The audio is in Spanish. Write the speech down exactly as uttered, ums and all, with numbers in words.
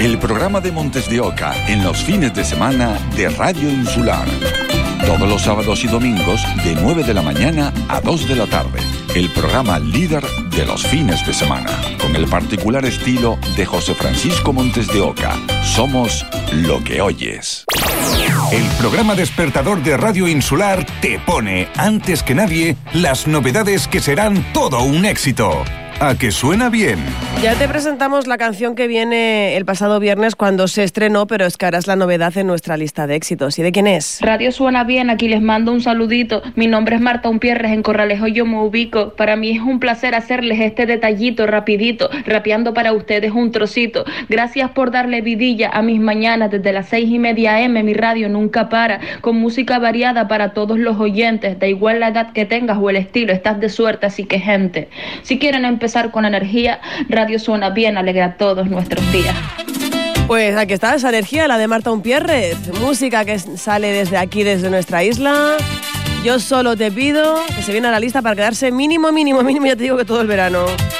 el programa de Montes de Oca en los fines de semana de Radio Insular. Todos los sábados y domingos de nueve de la mañana a dos de la tarde. El programa líder de los fines de semana, con el particular estilo de José Francisco Montes de Oca. Somos lo que oyes. El programa despertador de Radio Insular te pone, antes que nadie, las novedades que serán todo un éxito. ¿A que suena bien? Ya te presentamos la canción que viene el pasado viernes cuando se estrenó, pero es que ahora es la novedad en nuestra lista de éxitos. ¿Y de quién es? Radio Suena Bien, aquí les mando un saludito. Mi nombre es Marta Umpierres, en Corralejo yo me ubico. Para mí es un placer hacerles este detallito rapidito, rapeando para ustedes un trocito. Gracias por darle vidilla a mis mañanas desde las seis y media eme. Mi radio nunca para, con música variada para todos los oyentes. Da igual la edad que tengas o el estilo, estás de suerte, así que gente, si quieren empezar con energía, Radio Suena Bien alegra todos nuestros días. Pues aquí está esa energía, la de Marta Umpierres. Música que sale desde aquí, desde nuestra isla. Yo solo te pido que se viene a la lista para quedarse mínimo, mínimo, mínimo, ya te digo que todo el verano.